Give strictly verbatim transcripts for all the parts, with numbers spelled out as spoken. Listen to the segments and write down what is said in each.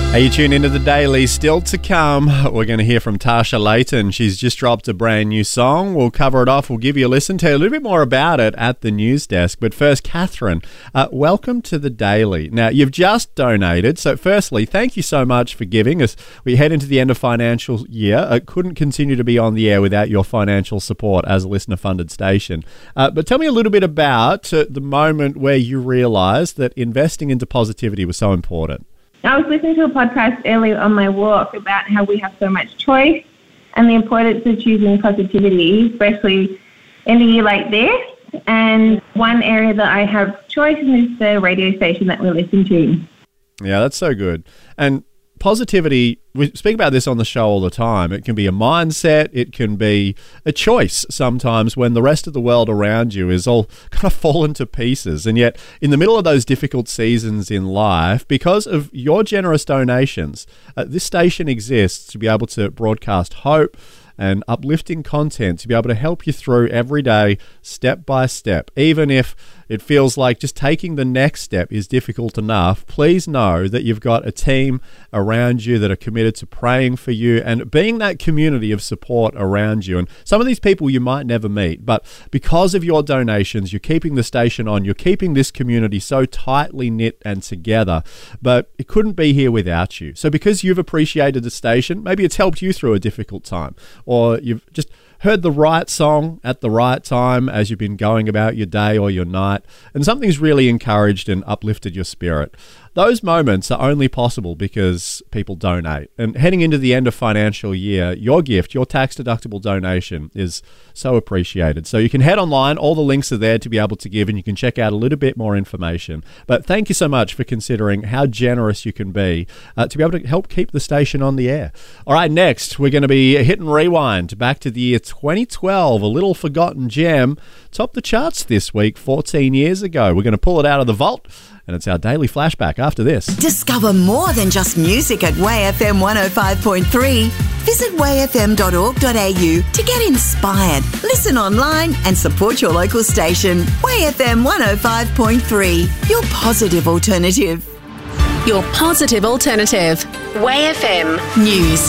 Hey, you tune into The Daily. Still to come, we're going to hear from Tasha Layton. She's just dropped a brand new song. We'll cover it off. We'll give you a listen, tell you a little bit more about it at the news desk. But first, Catherine, uh, welcome to The Daily. Now, you've just donated. So firstly, thank you so much for giving us. We head into the end of financial year. It couldn't continue to be on the air without your financial support as a listener-funded station. Uh, but tell me a little bit about uh, the moment where you realised that investing into positivity was so important. I was listening to a podcast earlier on my walk about how we have so much choice and the importance of choosing positivity, especially in a year like this. And one area that I have choice in is the radio station that we listen to. Yeah, that's so good. And positivity, we speak about this on the show all the time. It can be a mindset. It can be a choice sometimes when the rest of the world around you is all kind of fallen to pieces. And yet in the middle of those difficult seasons in life, because of your generous donations, uh, this station exists to be able to broadcast hope and uplifting content to be able to help you through every day, step by step. Even if it feels like just taking the next step is difficult enough, please know that you've got a team around you that are committed to praying for you and being that community of support around you. And some of these people you might never meet, but because of your donations, you're keeping the station on, you're keeping this community so tightly knit and together, but it couldn't be here without you. So because you've appreciated the station, maybe it's helped you through a difficult time, or you've just heard the right song at the right time as you've been going about your day or your night, and something's really encouraged and uplifted your spirit. Those moments are only possible because people donate. And heading into the end of financial year, your gift, your tax-deductible donation is so appreciated. So you can head online. All the links are there to be able to give, and you can check out a little bit more information. But thank you so much for considering how generous you can be uh, to be able to help keep the station on the air. All right, next, we're going to be hitting rewind back to the year twenty twelve, a little forgotten gem. Topped the charts this week fourteen years ago. We're going to pull it out of the vault, and it's our daily flashback after this. Discover more than just music at Way F M one oh five point three. Visit way f m dot org dot a u to get inspired, listen online and support your local station. Way F M one oh five point three, your positive alternative. Your positive alternative. Way F M News.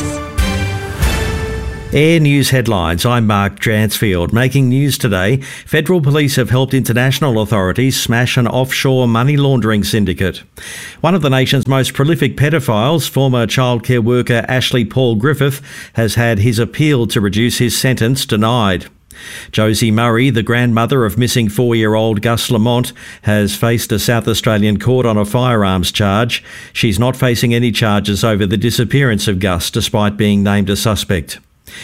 Air News headlines. I'm Mark Dransfield. Making news today, federal police have helped international authorities smash an offshore money laundering syndicate. One of the nation's most prolific pedophiles, former childcare worker Ashley Paul Griffith, has had his appeal to reduce his sentence denied. Josie Murray, the grandmother of missing four-year-old Gus Lamont, has faced a South Australian court on a firearms charge. She's not facing any charges over the disappearance of Gus, despite being named a suspect.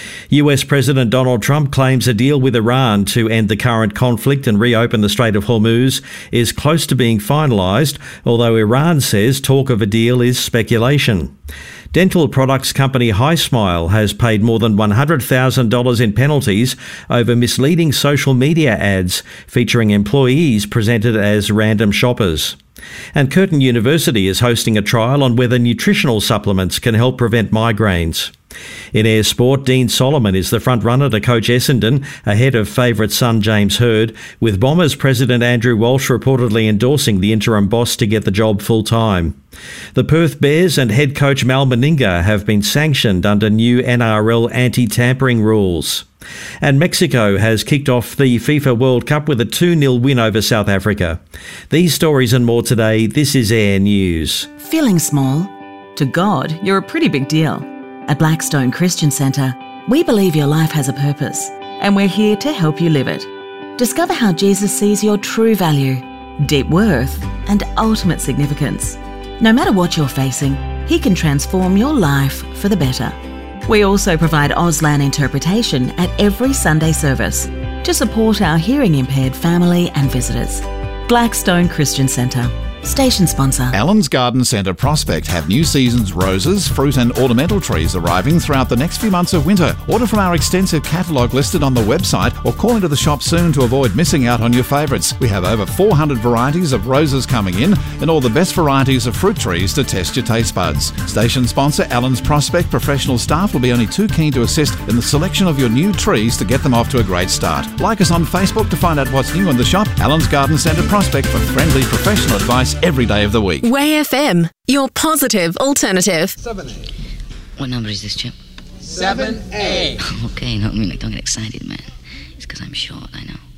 U S President Donald Trump claims a deal with Iran to end the current conflict and reopen the Strait of Hormuz is close to being finalised, although Iran says talk of a deal is speculation. Dental products company HiSmile has paid more than one hundred thousand dollars in penalties over misleading social media ads featuring employees presented as random shoppers. And Curtin University is hosting a trial on whether nutritional supplements can help prevent migraines. In air sport, Dean Solomon is the front-runner to coach Essendon ahead of favourite son James Hird, with Bombers president Andrew Walsh reportedly endorsing the interim boss to get the job full-time. The Perth Bears and head coach Mal Meninga have been sanctioned under new N R L anti-tampering rules. And Mexico has kicked off the FIFA World Cup with a two nil win over South Africa. These stories and more today. This is Air News. Feeling small? To God, you're a pretty big deal. At Blackstone Christian Centre, we believe your life has a purpose, and we're here to help you live it. Discover how Jesus sees your true value, deep worth, and ultimate significance. No matter what you're facing, He can transform your life for the better. We also provide Auslan interpretation at every Sunday service to support our hearing-impaired family and visitors. Blackstone Christian Centre. Station sponsor. Allen's Garden Centre Prospect have new season's roses, fruit and ornamental trees arriving throughout the next few months of winter. Order from our extensive catalogue listed on the website or call into the shop soon to avoid missing out on your favourites. We have over four hundred varieties of roses coming in and all the best varieties of fruit trees to test your taste buds. Station sponsor Allen's Prospect professional staff will be only too keen to assist in the selection of your new trees to get them off to a great start. Like us on Facebook to find out what's new in the shop. Allen's Garden Centre Prospect for friendly professional advice us every day of the week. Way F M, your positive alternative. seven A. What number is this, Chip? seven A. Okay, no, I mean, like, don't get excited, man. It's because I'm short, I know.